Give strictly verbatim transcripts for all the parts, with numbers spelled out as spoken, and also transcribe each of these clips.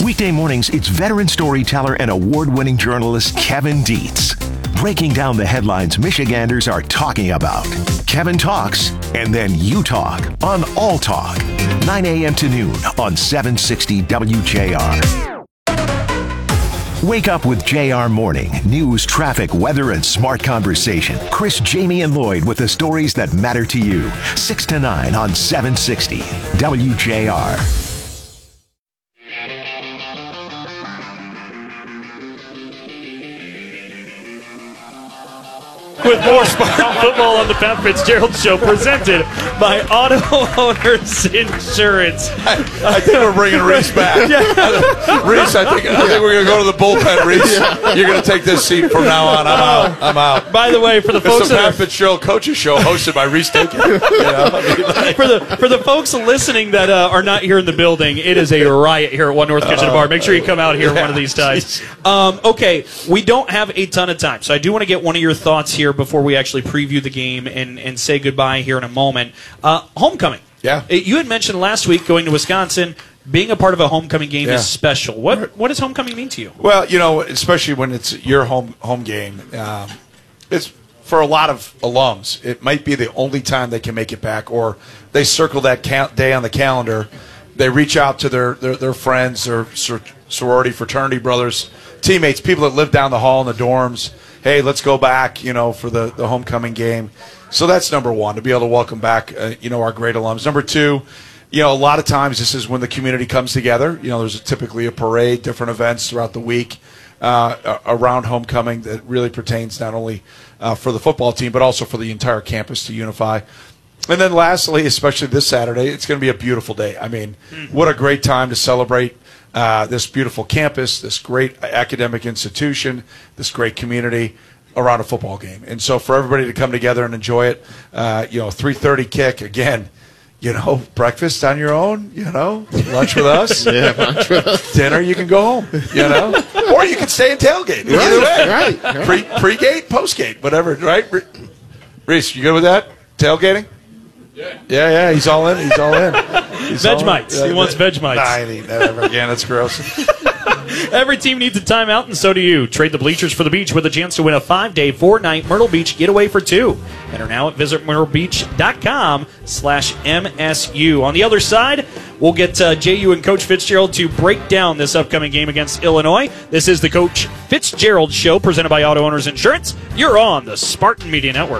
Weekday mornings, it's veteran storyteller and award-winning journalist Kevin Dietz, breaking down the headlines Michiganders are talking about. Kevin talks, and then you talk on All Talk, nine a.m. to noon on seven sixty W J R. Wake up with J R Morning. News, traffic, weather, and smart conversation. Chris, Jamie, and Lloyd with the stories that matter to you. six to nine on seven sixty W J R. With more Spartan football on the Pat Fitzgerald Show, presented by Auto Owners Insurance. I, I think we're bringing Reese back. Yeah. Reese, I think I think we're going to go to the bullpen. Reese, yeah. You're going to take this seat from now on. I'm out. I'm out. By the way, for the it's folks the that Pat are, Fitzgerald Coaches Show, hosted by Reese Taken. You know, I mean, like, for the for the folks listening that uh, are not here in the building, it is a riot here at One North Kitchen uh, Bar. Make sure you come out here yeah, one of these times. Um, okay, we don't have a ton of time, so I do want to get one of your thoughts here before we actually preview the game and, and say goodbye here in a moment. Uh, homecoming. Yeah. You had mentioned last week going to Wisconsin. Being a part of a homecoming game yeah. is special. What what does homecoming mean to you? Well, you know, especially when it's your home home game, um, it's for a lot of alums. It might be the only time they can make it back, or they circle that cal- day on the calendar. They reach out to their their, their friends, their sor- sorority, fraternity brothers, teammates, people that live down the hall in the dorms. Hey, let's go back, you know, for the, the homecoming game. So that's number one, to be able to welcome back, uh, you know, our great alums. Number two, you know, a lot of times this is when the community comes together. You know, there's a, typically a parade, different events throughout the week uh, around homecoming that really pertains not only uh, for the football team, but also for the entire campus to unify. And then lastly, especially this Saturday, it's going to be a beautiful day. I mean, what a great time to celebrate Uh, this beautiful campus, this great academic institution, this great community around a football game. And so for everybody to come together and enjoy it, uh, you know, three thirty kick, again, you know, breakfast on your own, you know, lunch with us. yeah, lunch with us. Dinner, you can go home, you know. Or you can stay and tailgate. Right, Either way. right, right. Pre, pre-gate, post-gate, whatever, right? Reese, you good with that? Tailgating? Yeah, yeah, yeah, he's all in. He's all in. He's Vegemites. all in. He wants Vegemites. Nah, I ain't never again. That's gross. Every team needs a timeout, and so do you. Trade the bleachers for the beach with a chance to win a five-day, four-night Myrtle Beach getaway for two. Enter now at visit myrtle beach dot com slash M S U. On the other side, we'll get uh, J U and Coach Fitzgerald to break down this upcoming game against Illinois. This is the Coach Fitzgerald Show, presented by Auto Owners Insurance. You're on the Spartan Media Network.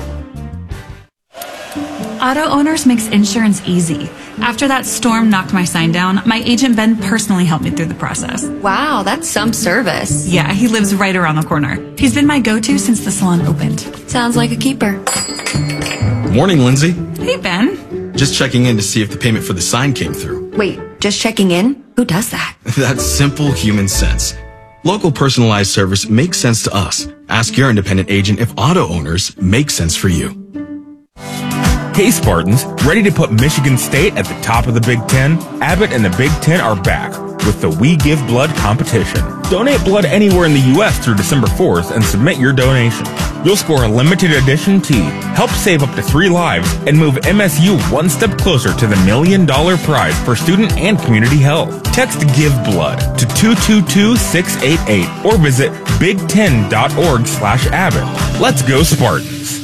Auto Owners makes insurance easy. After that storm knocked my sign down, my agent Ben personally helped me through the process. Wow, that's some service. Yeah, he lives right around the corner. He's been my go-to since the salon opened. Sounds like a keeper. Morning, Lindsay. Hey, Ben. Just checking in to see if the payment for the sign came through. Wait, just checking in? Who does that? That's simple human sense. Local personalized service makes sense to us. Ask your independent agent if Auto Owners make sense for you. Hey Spartans, ready to put Michigan State at the top of the Big Ten? Abbott and the Big Ten are back with the We Give Blood competition. Donate blood anywhere in the U S through December fourth and submit your donation. You'll score a limited edition tee, help save up to three lives, and move M S U one step closer to the million dollar prize for student and community health. Text Give Blood to two two two six eight eight or visit big ten dot org slash Abbott. Let's go Spartans.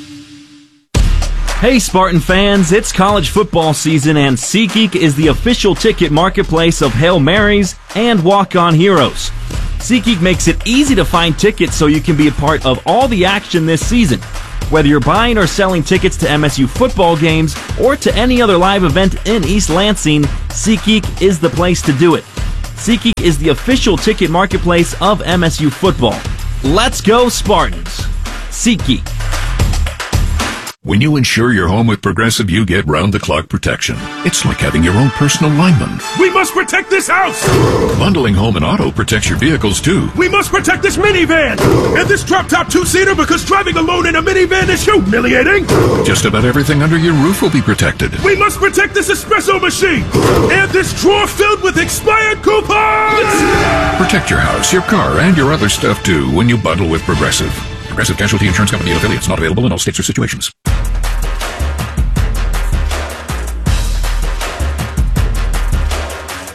Hey Spartan fans, it's college football season and SeatGeek is the official ticket marketplace of Hail Marys and Walk-On Heroes. SeatGeek makes it easy to find tickets so you can be a part of all the action this season. Whether you're buying or selling tickets to M S U football games or to any other live event in East Lansing, SeatGeek is the place to do it. SeatGeek is the official ticket marketplace of M S U football. Let's go Spartans! SeatGeek. When you insure your home with Progressive, you get round-the-clock protection. It's like having your own personal lineman. We must protect this house! Bundling home and auto protects your vehicles, too. We must protect this minivan! And this drop-top two-seater, because driving alone in a minivan is humiliating! Just about everything under your roof will be protected. We must protect this espresso machine! And this drawer filled with expired coupons! Protect your house, your car, and your other stuff, too, when you bundle with Progressive. Progressive Casualty Insurance Company and affiliates, not available in all states or situations.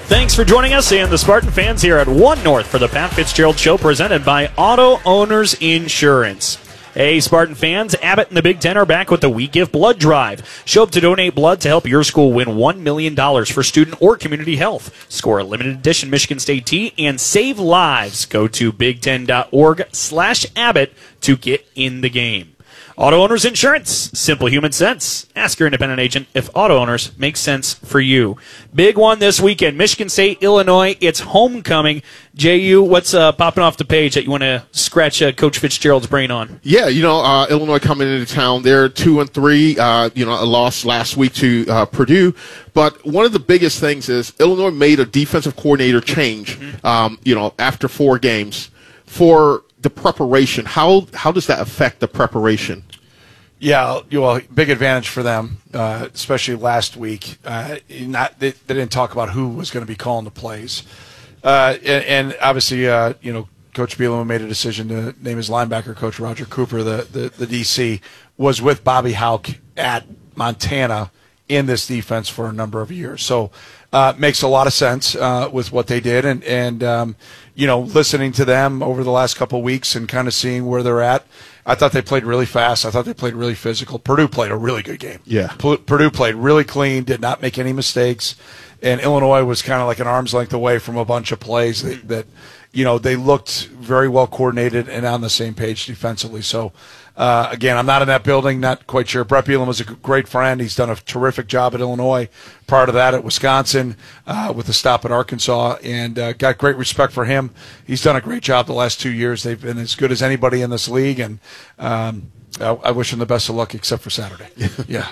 Thanks for joining us and the Spartan fans here at One North for the Pat Fitzgerald Show, presented by Auto Owners Insurance. Hey, Spartan fans, Abbott and the Big Ten are back with the We Give Blood Drive. Show up to donate blood to help your school win one million dollars for student or community health. Score a limited edition Michigan State tee and save lives. Go to big ten dot org slash Abbott to get in the game. Auto Owners Insurance, simple human sense. Ask your independent agent if auto owners make sense for you. Big one this weekend, Michigan State, Illinois. It's homecoming. J U, what's uh, popping off the page that you want to scratch uh, Coach Fitzgerald's brain on? Yeah, you know, uh, Illinois coming into town. They're two and three. Uh, you know, a loss last week to uh, Purdue. But one of the biggest things is Illinois made a defensive coordinator change. Mm-hmm. Um, you know, after four games for the preparation. How how does that affect the preparation? Yeah, well, big advantage for them, uh, especially last week. Uh, not they, they didn't talk about who was going to be calling the plays, uh, and, and obviously, uh, you know, Coach Bielema made a decision to name his linebacker coach Roger Cooper, the the, the D C, was with Bobby Hauck at Montana in this defense for a number of years. So uh, makes a lot of sense uh, with what they did, and and um, you know, listening to them over the last couple of weeks and kind of seeing where they're at. I thought they played really fast. I thought they played really physical. Purdue played a really good game. Yeah. P- Purdue played really clean, did not make any mistakes, and Illinois was kind of like an arm's length away from a bunch of plays that, that you know, they looked very well coordinated and on the same page defensively. So, uh, again, I'm not in that building, not quite sure. Brett Bielema was a great friend. He's done a terrific job at Illinois. Prior to that at Wisconsin, uh, with a stop at Arkansas, and uh, got great respect for him. He's done a great job the last two years. They've been as good as anybody in this league, and um, I, I wish him the best of luck, except for Saturday. Yeah,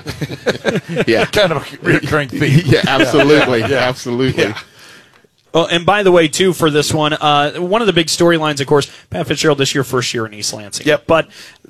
yeah, kind of a recurring theme. Yeah, absolutely, yeah. Yeah. absolutely. Yeah. Well, and by the way, too, for this one, uh, one of the big storylines, of course, Pat Fitzgerald this year, first year in East Lansing. Yep. But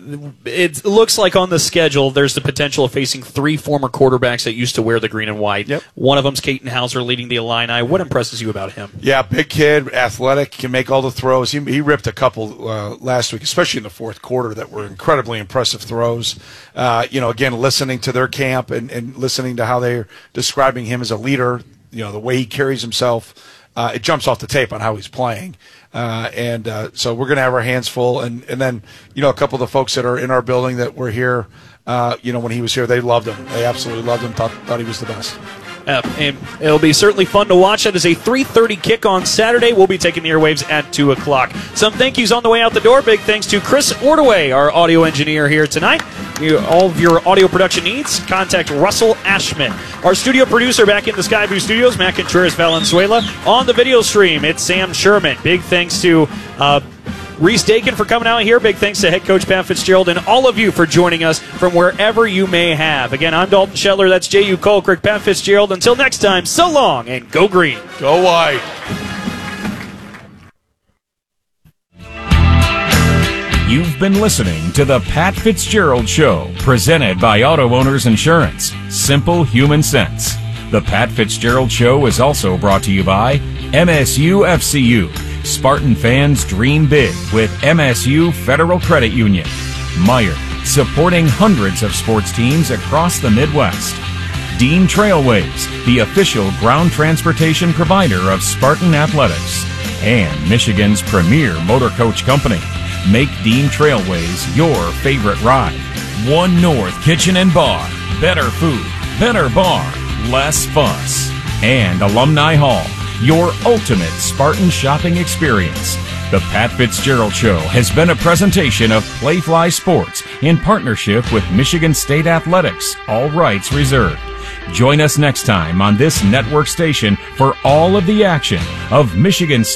it looks like on the schedule, there's the potential of facing three former quarterbacks that used to wear the green and white. Yep. One of them's Caton Hauser leading the Illini. What impresses you about him? Yeah, big kid, athletic, can make all the throws. He, he ripped a couple uh, last week, especially in the fourth quarter, that were incredibly impressive throws. Uh, you know, again, listening to their camp and, and listening to how they're describing him as a leader, you know, the way he carries himself. Uh, it jumps off the tape on how he's playing. Uh, and uh, so we're going to have our hands full. And, and then, you know, a couple of the folks that are in our building that were here, uh, you know, when he was here, they loved him. They absolutely loved him, thought, thought he was the best. Uh, and it'll be certainly fun to watch. That is a three thirty kick on Saturday. We'll be taking the airwaves at two o'clock. Some thank yous on the way out the door. Big thanks to Chris Ordaway, our audio engineer here tonight. You, all of your audio production needs, contact Russell Ashman. Our studio producer back in the Skyview Studios, Matt Contreras Valenzuela. On the video stream, it's Sam Sherman. Big thanks to uh, Reese Dakin for coming out here. Big thanks to head coach Pat Fitzgerald and all of you for joining us from wherever you may have. Again, I'm Dalton Shetler. That's J U Colcrick, Pat Fitzgerald. Until next time, so long and go green. Go white. You've been listening to the Pat Fitzgerald Show, presented by Auto Owners Insurance. Simple human sense. The Pat Fitzgerald Show is also brought to you by M S U F C U. Spartan fans dream big with M S U Federal Credit Union. Meyer, supporting hundreds of sports teams across the Midwest. Dean Trailways, the official ground transportation provider of Spartan Athletics. And Michigan's premier motor coach company. Make Dean Trailways your favorite ride. One North Kitchen and Bar. Better food, better bar, less fuss. And Alumni Hall, your ultimate Spartan shopping experience. The Pat Fitzgerald Show has been a presentation of Playfly Sports in partnership with Michigan State Athletics, all rights reserved. Join us next time on this network station for all of the action of Michigan State.